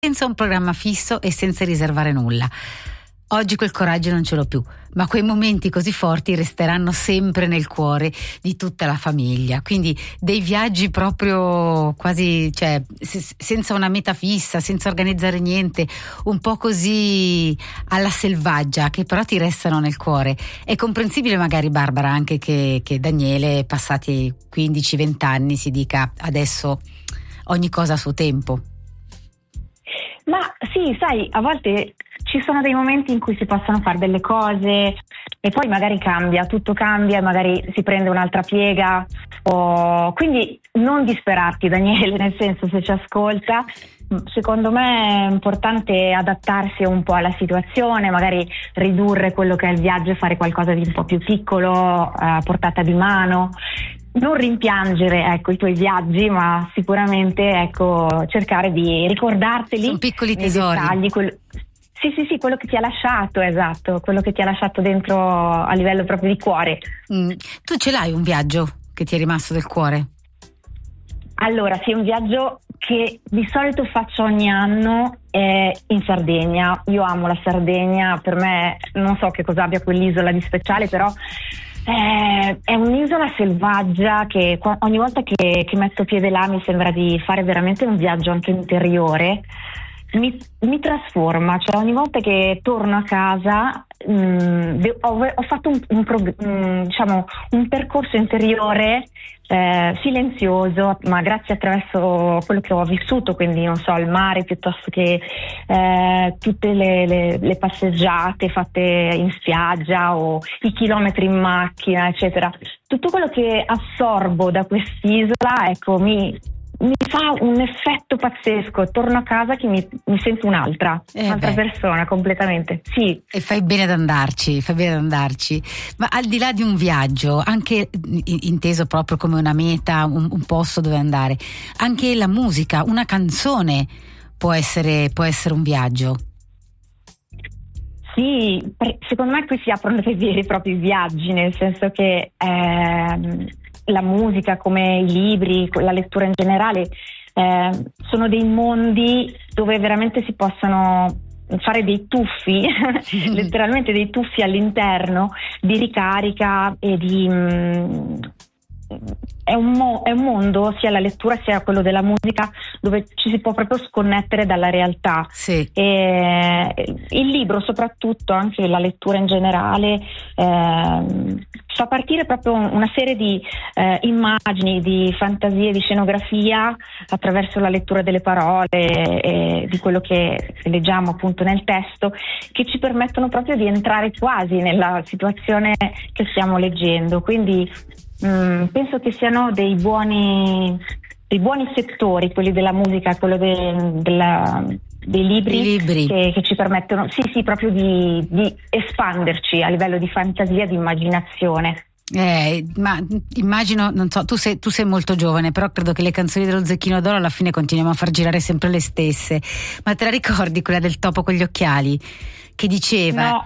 senza un programma fisso e senza riservare nulla. Oggi quel coraggio non ce l'ho più, ma quei momenti così forti resteranno sempre nel cuore di tutta la famiglia. Quindi dei viaggi proprio quasi, cioè, senza una meta fissa, senza organizzare niente, un po' così alla selvaggia, che però ti restano nel cuore. È comprensibile magari, Barbara, anche che Daniele, passati 15-20 anni, si dica adesso ogni cosa a suo tempo. Ma sì, sai, a volte ci sono dei momenti in cui si possono fare delle cose e poi magari tutto cambia e magari si prende un'altra piega. Quindi non disperarti, Daniele, nel senso, se ci ascolta, secondo me è importante adattarsi un po' alla situazione, magari ridurre quello che è il viaggio e fare qualcosa di un po' più piccolo, a portata di mano. Non rimpiangere, i tuoi viaggi, ma sicuramente, cercare di ricordarteli. Sono piccoli tesori. Dettagli, sì, quello che ti ha lasciato, esatto, quello che ti ha lasciato dentro a livello proprio di cuore. Tu ce l'hai un viaggio che ti è rimasto del cuore? Allora, sì, un viaggio che di solito faccio ogni anno è in Sardegna. Io amo la Sardegna, per me non so che cosa abbia quell'isola di speciale, però è un'isola selvaggia che ogni volta che metto piede là mi sembra di fare veramente un viaggio anche interiore. Mi trasforma, cioè ogni volta che torno a casa ho fatto un percorso interiore silenzioso, ma grazie attraverso quello che ho vissuto, quindi non so, il mare piuttosto che tutte le passeggiate fatte in spiaggia o i chilometri in macchina, eccetera. Tutto quello che assorbo da quest'isola, mi fa un effetto pazzesco. Torno a casa che mi sento un'altra persona completamente. Sì. E fai bene ad andarci. Ma al di là di un viaggio, anche inteso proprio come una meta, un posto dove andare, anche la musica, una canzone può essere un viaggio. Sì, secondo me qui si aprono dei veri e propri viaggi, nel senso che la musica, come i libri, la lettura in generale, sono dei mondi dove veramente si possono fare dei tuffi, letteralmente dei tuffi all'interno, di ricarica e di... È un mondo, sia la lettura sia quello della musica, dove ci si può proprio sconnettere dalla realtà. Sì. E il libro, soprattutto, anche la lettura in generale, fa partire proprio una serie di immagini, di fantasie, di scenografia attraverso la lettura delle parole e di quello che leggiamo appunto nel testo, che ci permettono proprio di entrare quasi nella situazione che stiamo leggendo. Quindi penso che siano dei buoni settori, quelli della musica, quello dei libri. Che ci permettono sì proprio di espanderci a livello di fantasia, di immaginazione. Ma immagino, non so, tu sei molto giovane, però credo che le canzoni dello Zecchino d'Oro alla fine continuiamo a far girare sempre le stesse. Ma te la ricordi quella del topo con gli occhiali? Che diceva: no.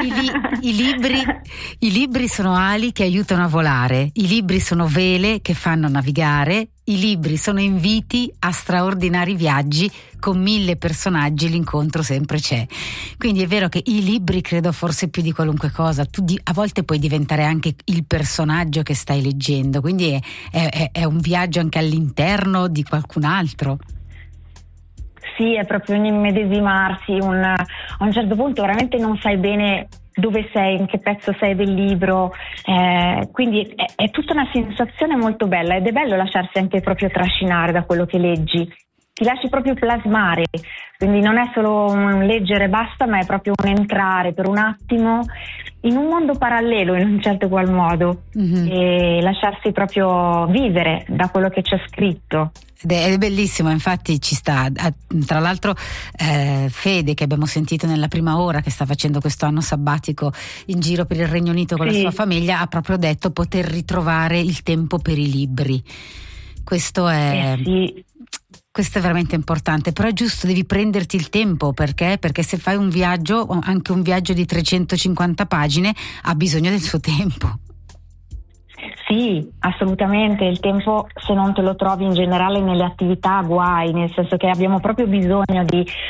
I libri sono ali che aiutano a volare, i libri sono vele che fanno navigare, i libri sono inviti a straordinari viaggi, con 1000 personaggi l'incontro sempre c'è. Quindi è vero che i libri, credo, forse più di qualunque cosa, a volte puoi diventare anche il personaggio che stai leggendo, quindi è un viaggio anche all'interno di qualcun altro. Sì, è proprio un immedesimarsi, a un certo punto veramente non sai bene dove sei, in che pezzo sei del libro, quindi è tutta una sensazione molto bella ed è bello lasciarsi anche proprio trascinare da quello che leggi, ti lasci proprio plasmare, quindi non è solo un leggere e basta, ma è proprio un entrare per un attimo in un mondo parallelo in un certo qual modo, e lasciarsi proprio vivere da quello che c'è scritto. È bellissimo, infatti ci sta. Tra l'altro Fede, che abbiamo sentito nella prima ora, che sta facendo questo anno sabbatico in giro per il Regno Unito con la sua famiglia, ha proprio detto poter ritrovare il tempo per i libri. Questo è veramente importante, però è giusto, devi prenderti il tempo, perché se fai un viaggio, anche un viaggio di 350 pagine, ha bisogno del suo tempo. Sì, assolutamente, il tempo se non te lo trovi in generale nelle attività guai, nel senso che abbiamo proprio bisogno di